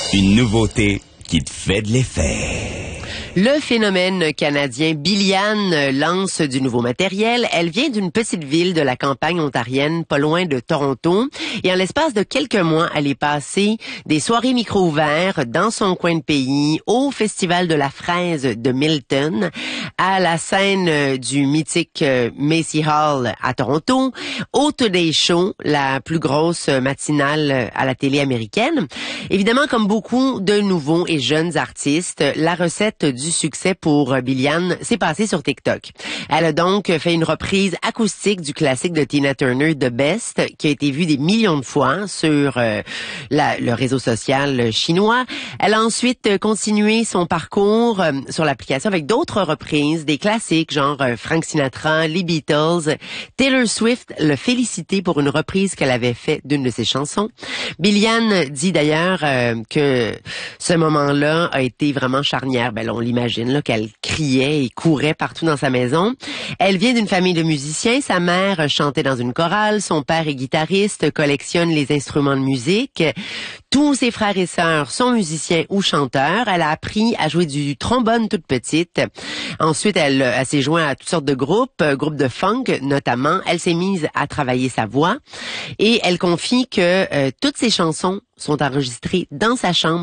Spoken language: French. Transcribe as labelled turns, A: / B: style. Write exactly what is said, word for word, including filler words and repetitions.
A: Une nouveauté qui te fait de l'effet.
B: Le phénomène canadien Billiane lance du nouveau matériel. Elle vient d'une petite ville de la campagne ontarienne, pas loin de Toronto. Et en l'espace de quelques mois, elle est passée des soirées micro ouverts dans son coin de pays, au Festival de la fraise de Milton, à la scène du mythique Macy Hall à Toronto, au Today Show, la plus grosse matinale à la télé américaine. Évidemment, comme beaucoup de nouveaux et jeunes artistes, la recette du succès pour Billiane s'est passée sur TikTok. Elle a donc fait une reprise acoustique du classique de Tina Turner, The Best, qui a été vu des millions de fois sur euh, la, le réseau social chinois. Elle a ensuite continué son parcours euh, sur l'application avec d'autres reprises, des classiques genre euh, Frank Sinatra, les Beatles. Taylor Swift l'a félicité pour une reprise qu'elle avait faite d'une de ses chansons. Billiane dit d'ailleurs euh, que ce moment-là a été vraiment charnière. Ben là, on l'imagine là qu'elle criait et courait partout dans sa maison. Elle vient d'une famille de musiciens. Sa mère chantait dans une chorale. Son père est guitariste, collectionne les instruments de musique. Tous ses frères et sœurs sont musiciens ou chanteurs. Elle a appris à jouer du trombone toute petite. Ensuite, elle, elle s'est jointe à toutes sortes de groupes, groupes de funk notamment. Elle s'est mise à travailler sa voix et elle confie que euh, toutes ses chansons sont enregistrées dans sa chambre